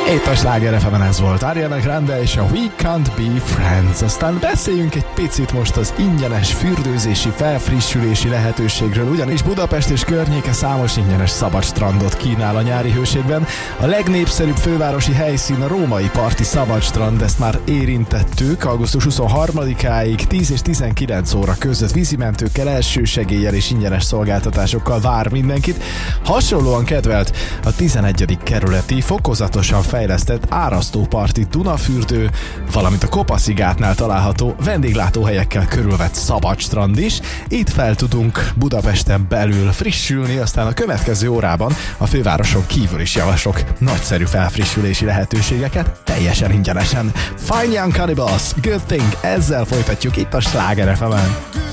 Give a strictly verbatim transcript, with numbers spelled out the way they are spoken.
Itt a Sláger ef emen ez volt Ariana Grande és a We Can't Be Friends. Aztán beszéljünk egy picit most az ingyenes fürdőzési, felfrissülési lehetőségről, ugyanis Budapest és környéke számos ingyenes szabad strandot kínál a nyári hőségben. A legnépszerűbb fővárosi helyszín a római parti szabadstrand, ezt már érintettük. augusztus huszonharmadikáig tíz és tizenkilenc óra között vízimentőkkel, elsősegéllyel és ingyenes szolgáltatásokkal vár mindenkit. Hasonlóan kedvelt a tizenegyedik kerületi fokozatosan fejlesztett árasztóparti Dunafürdő, valamint a Kopaszigátnál található vendéglátóhelyekkel körülvett szabadstrand is. Itt fel tudunk Budapesten belül frissülni, aztán a következő órában a fővároson kívül is javaslok nagyszerű felfrissülési lehetőségeket teljesen ingyenesen. Fine Young Cannibals, Good Thing, ezzel folytatjuk itt a Sláger ef emen.